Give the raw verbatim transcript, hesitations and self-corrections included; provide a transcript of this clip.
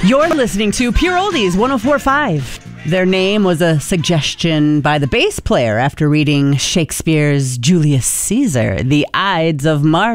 You're listening to Pure Oldies one oh four point five. Their name was a suggestion by the bass player after reading Shakespeare's Julius Caesar, The Ides of March.